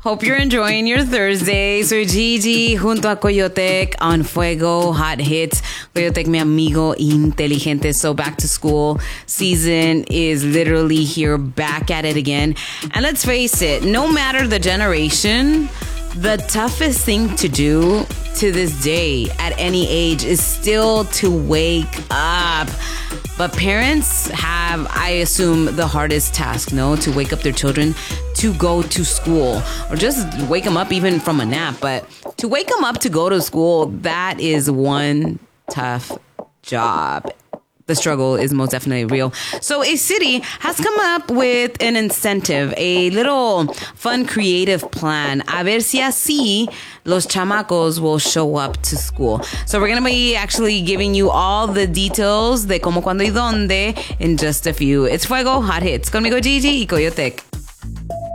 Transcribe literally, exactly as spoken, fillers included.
Hope you're enjoying your Thursday. Soy Gigi junto a Coyotec on Fuego Hot Hits. Coyotec, mi amigo inteligente. So back to school season is literally here, back at it again. And let's face it, no matter the generation, the toughest thing to do to this day at any age is still to wake up. But parents have, I assume, the hardest task, no? To wake up their children to go to school, or just wake them up even from a nap. But to wake them up to go to school, that is one tough job. The struggle is most definitely real. So a city has come up with an incentive, a little fun, creative plan. A ver si así los chamacos will show up to school. So we're going to be actually giving you all the details de cómo, cuándo y dónde in just a few. It's Fuego Hot Hits. Conmigo Gigi y Coyotec.